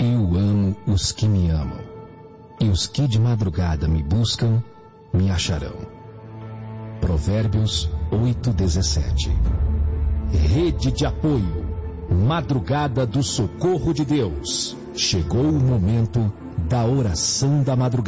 Eu amo os que me amam, e os que de madrugada me buscam, me acharão. Provérbios 8:17. Rede de apoio, Madrugada do Socorro de Deus. Chegou o momento da oração da madrugada.